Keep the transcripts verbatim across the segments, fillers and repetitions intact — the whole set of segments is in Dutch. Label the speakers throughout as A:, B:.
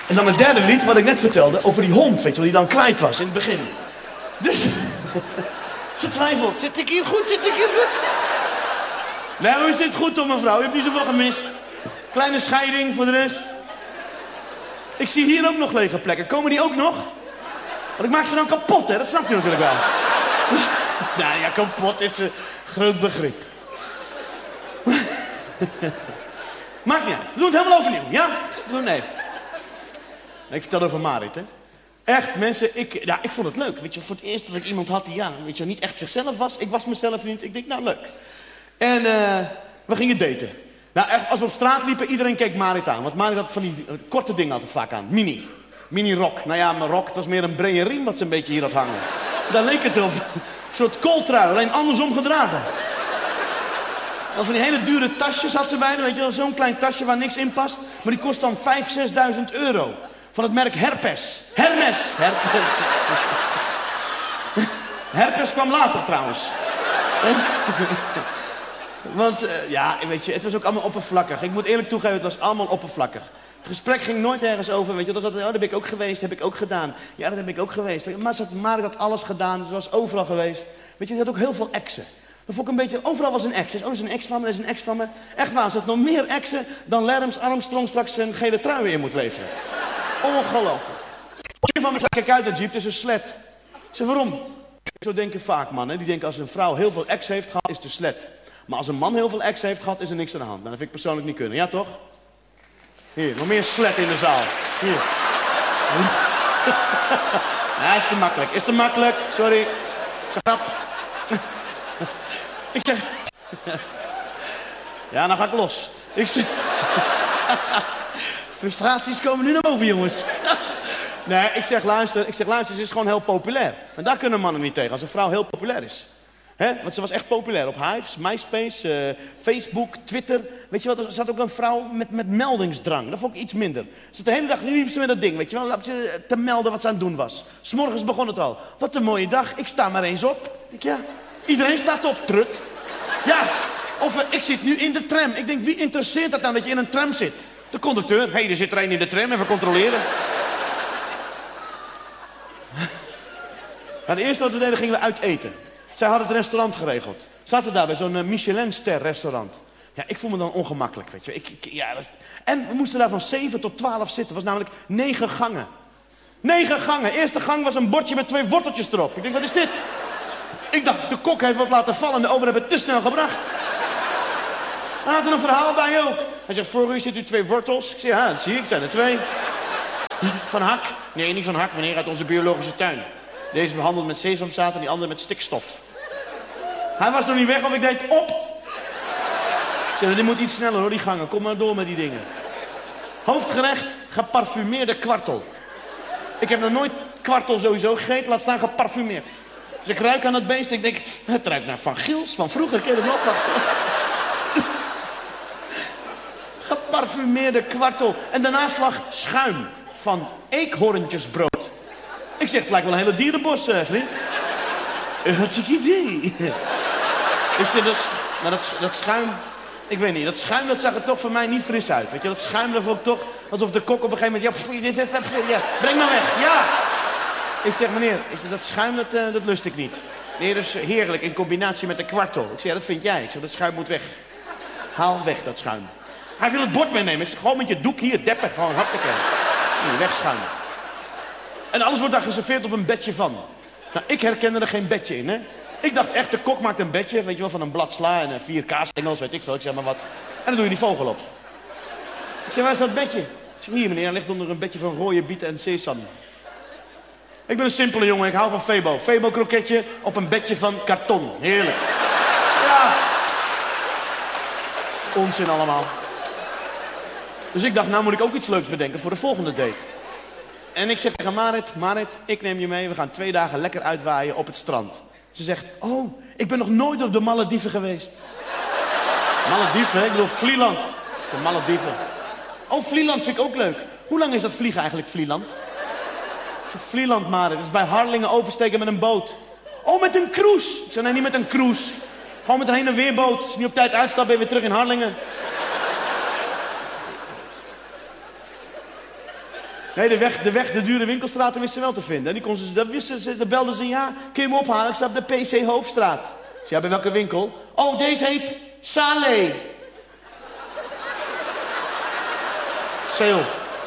A: En dan het derde lied, wat ik net vertelde, over die hond, weet je wel, die dan kwijt was in het begin. Dus, ze twijfelt, zit ik hier goed, zit ik hier goed? Nee, hoe is dit goed toch mevrouw, je hebt niet zoveel gemist. Kleine scheiding voor de rest. Ik zie hier ook nog lege plekken, komen die ook nog? Want ik maak ze dan kapot, hè, dat snap je natuurlijk wel. Nou ja, kapot is een groot begrip. Maakt niet uit, we doen het helemaal overnieuw, ja? We doen, nee. Ik vertel over Marit, hè. Echt, mensen, ik, ja, ik vond het leuk. Weet je, voor het eerst dat ik iemand had die, ja, weet je, niet echt zichzelf was. Ik was mezelf niet. Ik denk, nou, leuk. En uh, we gingen daten. Nou, echt, als we op straat liepen, iedereen keek Marit aan. Want Marit had van die uh, korte dingen altijd vaak aan. Mini. Mini rok. Nou ja, mijn rok, het was meer een brede riem wat ze een beetje hier had hangen. Daar leek het op. Een soort kooltrui, alleen andersom gedragen. Als van die hele dure tasjes had ze bij, weet je wel, zo'n klein tasje waar niks in past. Maar die kost dan vijfduizend, zesduizend euro. Van het merk Herpes. Hermes. Herpes. Herpes kwam later trouwens. Want, uh, ja, weet je, het was ook allemaal oppervlakkig. Ik moet eerlijk toegeven, het was allemaal oppervlakkig. Het gesprek ging nooit ergens over, weet je. Dat was altijd, oh, dat ben ik ook geweest, heb ik ook gedaan. Ja, dat heb ik ook geweest. Maar Marit had alles gedaan, ze was overal geweest. Weet je, ze had ook heel veel exen. Dat vond ik een beetje, overal was een ex. Oh, dat is een ex van me, dat is een ex van me. Echt waar, ze had nog meer exen dan Lerms Armstrong straks zijn gele trui weer in moet leveren. Ongelooflijk. Een van me zei, kijk uit, dat jeep, het is een slet. Ik zei, waarom? Zo denken vaak mannen. Die denken als een vrouw heel veel ex heeft gehad, is het een slet. Maar als een man heel veel ex heeft gehad, is er niks aan de hand. Nou, dat vind ik persoonlijk niet kunnen. Ja, toch? Hier, nog meer slet in de zaal. Hier. Ja, is te makkelijk. Is te makkelijk. Sorry. Schrap. Ik zeg... Ja, dan ga ik los. Ik zeg... Frustraties komen nu naar boven, jongens. Nee, ik zeg, luister, ik zeg, luister, ze is gewoon heel populair. En daar kunnen mannen niet tegen, als een vrouw heel populair is. He? Want ze was echt populair op Hives, MySpace, uh, Facebook, Twitter. Weet je wat, er zat ook een vrouw met, met meldingsdrang. Dat vond ik iets minder. Ze zat de hele dag liep ze met dat ding, weet je wel, te melden wat ze aan het doen was. 'S Morgens begon het al. Wat een mooie dag, ik sta maar eens op. Ik, ja, iedereen staat op, trut. Ja, of uh, ik zit nu in de tram. Ik denk, wie interesseert dat nou dat je in een tram zit? De conducteur, hé, hey, er zit er een in de tram, even controleren. Nou, het eerste wat we deden, gingen we uit eten. Zij hadden het restaurant geregeld. Zaten daar bij zo'n uh, Michelin-ster restaurant. Ja, ik voel me dan ongemakkelijk, weet je. Ik, ik, ja, dat... En we moesten daar van zeven tot twaalf zitten. Het was namelijk negen gangen. Negen gangen. Eerste gang was een bordje met twee worteltjes erop. Ik denk, wat is dit? Ik dacht, de kok heeft wat laten vallen en de ober hebben het te snel gebracht. Hij had er een verhaal bij ook. Hij zegt, voor u zit u twee wortels. Ik zeg, ja, dat zie ik, het zijn er twee. Van hak? Nee, niet van hak, meneer, uit onze biologische tuin. Deze is behandeld met sesamzaad en die andere met stikstof. Hij was nog niet weg of ik deed op. Ik zei, dit moet iets sneller hoor, die gangen. Kom maar door met die dingen. Hoofdgerecht, geparfumeerde kwartel. Ik heb nog nooit kwartel sowieso gegeten, laat staan geparfumeerd. Dus ik ruik aan het beest en ik denk, het ruikt naar Van Giels, van vroeger, ken je dat nog? Van... Geparfumeerde kwartel. En daarnaast lag schuim van eekhoorntjesbrood. Ik zeg, het lijkt wel een hele dierenbos, uh, vriend. Hartstikke idee. Ik zeg, dat, maar dat, dat schuim... Ik weet niet, dat schuim dat zag er toch voor mij niet fris uit. Weet je, dat schuim dat vond ik toch alsof de kok op een gegeven moment... Ja, pff, ja, breng maar weg, ja. Ik zeg, meneer, ik zeg, dat schuim dat, uh, dat lust ik niet. Nee, dat is heerlijk in combinatie met de kwartel. Ik zeg, ja, dat vind jij. Ik zeg, dat schuim moet weg. Haal weg, dat schuim. Hij wil het bord meenemen. Ik zeg, gewoon met je doek hier, deppen, gewoon, hartstikke. Hier, wegschuim. En alles wordt daar geserveerd op een bedje van. Nou, ik herkende er geen bedje in, hè. Ik dacht echt, de kok maakt een bedje, weet je wel, van een blad sla en vier kaasstengels, weet ik veel. Ik zeg maar wat. En dan doe je die vogel op. Ik zeg, waar is dat bedje? Ik zeg, hier meneer, hij ligt onder een bedje van rode bieten en sesam. Ik ben een simpele jongen, ik hou van Febo. Febo kroketje op een bedje van karton. Heerlijk. Ja. Onzin allemaal. Dus ik dacht, nou moet ik ook iets leuks bedenken voor de volgende date. En ik zeg tegen Marit, Marit, ik neem je mee, we gaan twee dagen lekker uitwaaien op het strand. Ze zegt, oh, ik ben nog nooit op de Malediven geweest. Malediven, ik bedoel Vlieland. De Malediven. Oh, Vlieland vind ik ook leuk. Hoe lang is dat vliegen eigenlijk, Vlieland? Ik zeg, Vlieland, Marit, dat is bij Harlingen oversteken met een boot. Oh, met een cruise. Ik zeg, nee, niet met een cruise. Gewoon met een heen- en weerboot. Als je niet op tijd uitstapt, ben je weer terug in Harlingen. Nee, de weg, de weg, de dure winkelstraten wisten ze wel te vinden. En die kon ze, dat wisten ze, dan belden ze, ja, kun je me ophalen? Ik sta op de P C Hoofdstraat. Ik zei, ja, bij welke winkel? Oh, deze heet Salé. Sale.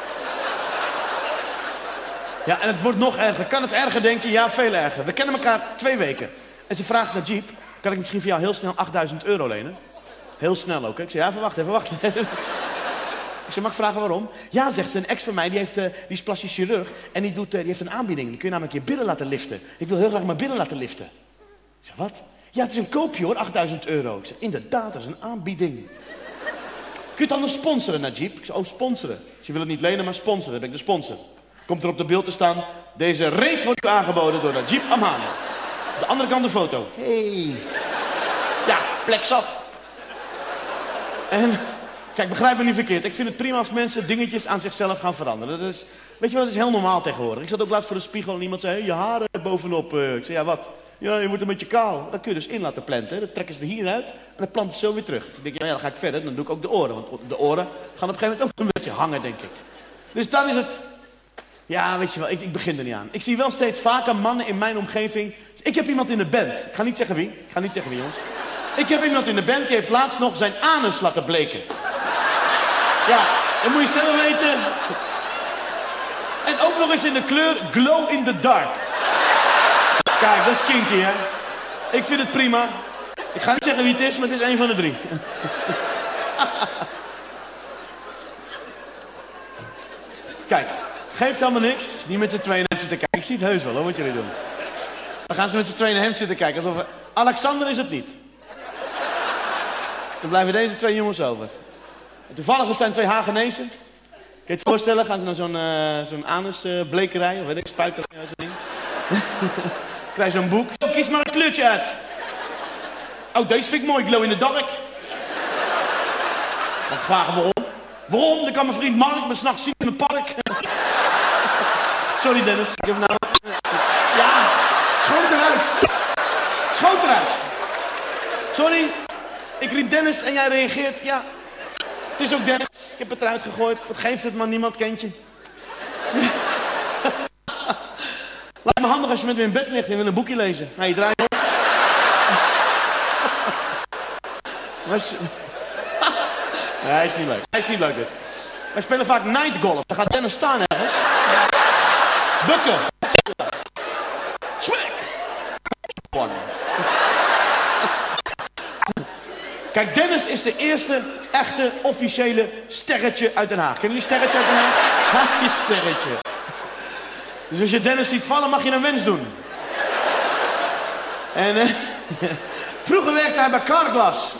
A: Ja, en het wordt nog erger. Kan het erger, denk je? Ja, veel erger. We kennen elkaar twee weken. En ze vraagt naar Jeep, kan ik misschien voor jou heel snel achtduizend euro lenen? Heel snel ook, hè? Ik zei, ja, even wachten, even wachten. Ik zei, mag ik vragen waarom? Ja, zegt ze, een ex van mij, die, heeft, uh, die is plastisch chirurg. En die, doet, uh, die heeft een aanbieding. Dan kun je namelijk je billen laten liften. Ik wil heel graag mijn billen laten liften. Ik zeg, wat? Ja, het is een koopje hoor, achtduizend euro. Ik zeg, inderdaad, dat is een aanbieding. Kun je het anders sponsoren naar Jeep? Ik zeg, oh, sponsoren. Dus je wil het niet lenen, maar sponsoren. Dan ben ik de sponsor. Komt er op de beeld te staan, deze reet wordt u aangeboden door de Jeep Amhana. De andere kant de foto. Hey. Ja, plek zat. En, kijk, begrijp me niet verkeerd. Ik vind het prima als mensen dingetjes aan zichzelf gaan veranderen. Dat is, weet je wel, dat is heel normaal tegenwoordig. Ik zat ook laatst voor de spiegel en iemand zei, hey, je haren bovenop. Uh. Ik zei, ja, wat? Ja, je wordt een beetje kaal. Dat kun je dus in laten planten. Dat trekken ze er hieruit en dan planten ze zo weer terug. Ik denk, ja, dan ga ik verder. Dan doe ik ook de oren. Want de oren gaan op een gegeven moment ook een beetje hangen, denk ik. Dus dan is het... Ja, weet je wel, ik, ik begin er niet aan. Ik zie wel steeds vaker mannen in mijn omgeving. Ik heb iemand in de band. Ik ga niet zeggen wie. Ik ga niet zeggen wie, jongens. Ik heb iemand in de band die heeft laatst nog zijn anus laten bleken. Ja, dat moet je zelf weten. En ook nog eens in de kleur glow in the dark. Kijk, dat is kinky, hè. Ik vind het prima. Ik ga niet zeggen wie het is, maar het is een van de drie. Kijk. Het geeft helemaal niks. Niet met z'n tweeën hem zitten kijken. Ik zie het heus wel, hoor, wat jullie doen. Dan gaan ze met z'n tweeën naar hem zitten kijken. Alsof... Alexander is het niet. Dus dan blijven deze twee jongens over. En toevallig, het zijn twee Hagenezen. Kun je het voorstellen? Gaan ze naar zo'n uh, zo'n anusblekerij, uh, of weet ik, spuiterij uit zo'n ding. Krijg je zo'n boek. Zo, kies maar een kleurtje uit. Oh, deze vind ik mooi. Glow in the dark. Dan vragen waarom. Waarom? Dan kan mijn vriend Mark me s'nachts zien in een park. Sorry Dennis, ik heb nou... Ja, schoot eruit. Schoot eruit. Sorry, ik riep Dennis en jij reageert. Ja, het is ook Dennis. Ik heb het eruit gegooid. Wat geeft het man, niemand kent je. Lijkt me handig als je met me in bed ligt en wil een boekje lezen. Nou, je draait op. Nee, hij is niet leuk. Hij is niet leuk dit. Wij spelen vaak night golf. Dan gaat Dennis staan ergens. Bukken. Swing. Kijk, Dennis is de eerste echte officiële sterretje uit Den Haag. Kennen jullie sterretje uit Den Haag? Ha, je sterretje. Dus als je Dennis ziet vallen, mag je een wens doen. En uh, vroeger werkte hij bij Carglass.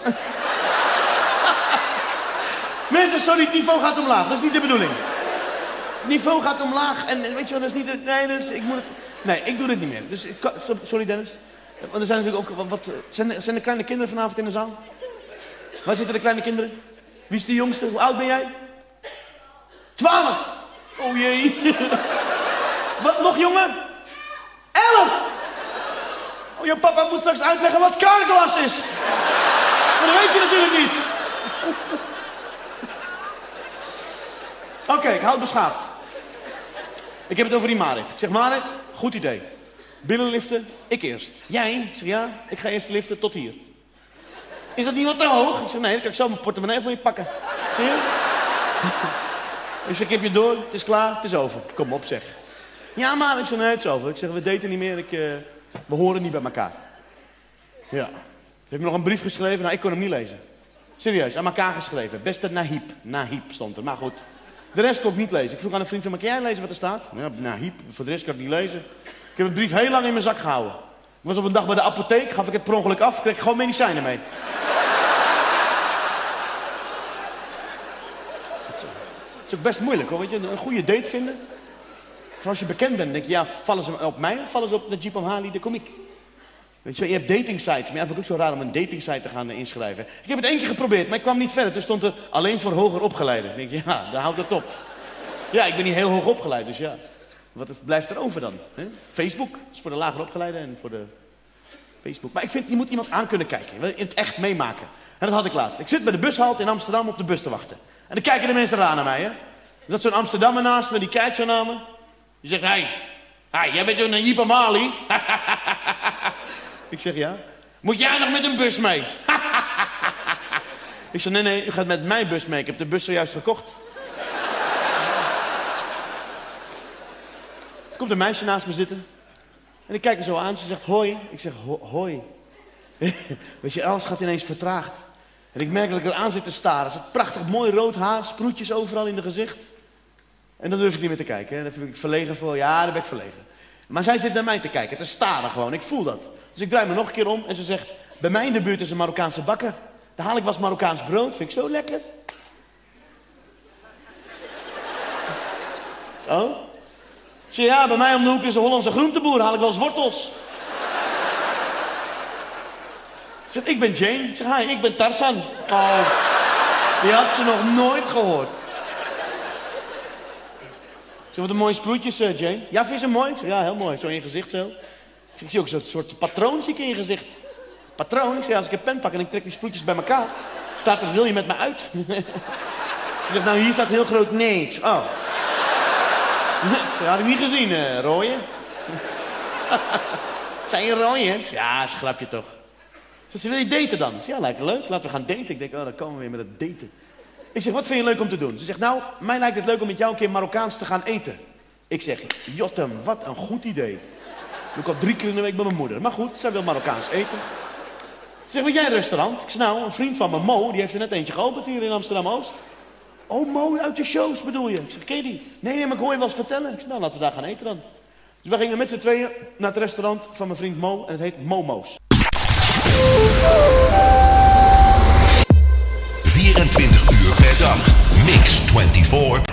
A: Mensen, sorry, het niveau gaat omlaag. Dat is niet de bedoeling. Het niveau gaat omlaag en weet je wel, dat is niet de... Nee, dus ik moet het... Nee, ik doe dit niet meer. Dus, ik, sorry Dennis. Want er zijn natuurlijk ook wat... wat zijn, er, zijn er kleine kinderen vanavond in de zaal? Waar zitten de kleine kinderen? Wie is de jongste? Hoe oud ben jij? Twaalf! Oh jee. Wat, nog jonger? Elf! Oh, je papa moet straks uitleggen wat Carglass is. Maar dat weet je natuurlijk niet. Oké, okay, ik hou het beschaafd. Ik heb het over die Marit. Ik zeg, Marit, goed idee. Billen liften, ik eerst. Jij? Ik zeg, ja, ik ga eerst liften tot hier. Is dat niet wat te hoog? Ik zeg, nee, dan kan ik zo mijn portemonnee voor je pakken. Zie je? Ik zeg, ik heb je door, het is klaar, het is over. Kom op, zeg. Ja, maar ik zeg, nee, het is over. Ik zeg, we daten niet meer, ik, uh, we horen niet bij elkaar. Ja. Ze heeft me nog een brief geschreven, nou, ik kon hem niet lezen. Serieus, aan elkaar geschreven. Beste Nahib. Nahib stond er, maar goed. De rest kon ik niet lezen. Ik vroeg aan een vriend van me, kan jij lezen wat er staat? Ja, Nahib, voor de rest kan ik niet lezen. Ik heb het brief heel lang in mijn zak gehouden. Ik was op een dag bij de apotheek, gaf ik het per ongeluk af, kreeg ik gewoon medicijnen mee. Het is ook best moeilijk hoor, weet je, een goede date vinden. Vooral als je bekend bent, denk je, ja, vallen ze op mij of vallen ze op de Jeep Amhali, de komiek? Weet je, je hebt dating sites, maar ja, vind ik ook zo raar om een dating site te gaan uh, inschrijven. Ik heb het één keer geprobeerd, maar ik kwam niet verder. Toen stond er alleen voor hoger opgeleiden. Ik denk, ja, daar houdt het op. Ja, ik ben niet heel hoog opgeleid, dus ja. Wat blijft er over dan? Hè? Facebook, dat is voor de lager opgeleiden en voor de Facebook. Maar ik vind, je moet iemand aan kunnen kijken, in het echt meemaken. En dat had ik laatst. Ik zit bij de bushalte in Amsterdam op de bus te wachten. En dan kijken de mensen raar naar mij, hè. Er zat zo'n Amsterdammer naast me, die kijkt zo naar me. Die zegt, hé, hey, hey, jij bent toch een Jeep Amali? Ik zeg, ja. Moet jij nog met een bus mee? Ik zeg, nee, nee, u gaat met mijn bus mee. Ik heb de bus zojuist gekocht. Er komt een meisje naast me zitten. En ik kijk haar zo aan. Ze zegt, hoi. Ik zeg, ho hoi. Weet je, alles gaat ineens vertraagd. En ik merk dat ik er aan zit te staren. Ze had prachtig mooi rood haar, sproetjes overal in de gezicht. En dan durf ik niet meer te kijken. Hè. Dan vind ik verlegen voor, ja, dan ben ik verlegen. Maar zij zit naar mij te kijken, te staren gewoon. Ik voel dat. Dus ik draai me nog een keer om en ze zegt, bij mij in de buurt is een Marokkaanse bakker. Daar haal ik was Marokkaans brood, vind ik zo lekker. Zo. Ik zeg, ja, bij mij om de hoek is een Hollandse groenteboer, haal ik wel eens wortels. Ze zegt, ik ben Jane. Ik zeg, hi, ik ben Tarzan. Oh, die had ze nog nooit gehoord. Ik zeg, wat een mooie sproetjes, uh, Jane. Ja, vind je ze mooi? Ik zeg, ja, heel mooi. Zo in je gezicht zo. Ik zeg, ik zie ook zo'n soort patroon zie ik in je gezicht. Patroon? Ik zeg, als ik een pen pak en ik trek die sproetjes bij elkaar, staat er, wil je met me uit? Ze zegt, nou, hier staat heel groot nee. Ik zeg, oh. Dat had ik niet gezien, uh, rooien. Zijn je rooien? Ja, dat is een grapje toch. Ze zegt, wil je daten dan? Ik zeg, ja, lijkt me leuk. Laten we gaan daten. Ik denk, oh, dan komen we weer met het daten. Ik zeg, wat vind je leuk om te doen? Ze zegt, nou, mij lijkt het leuk om met jou een keer Marokkaans te gaan eten. Ik zeg, Jotem, wat een goed idee. Doe ik al drie keer in de week bij mijn moeder. Maar goed, zij wil Marokkaans eten. Ze zegt, wil jij een restaurant? Ik zeg, nou, een vriend van me, Mo, die heeft er net eentje geopend hier in Amsterdam-Oost. Oh, Mo, uit de shows bedoel je? Ik zeg, ken je die? Nee, nee, maar ik hoor je wel eens vertellen. Ik zeg, nou, laten we daar gaan eten dan. Dus we gingen met z'n tweeën naar het restaurant van mijn vriend Mo. En het heet Momo's.
B: vierentwintig uur per dag. Mix vierentwintig.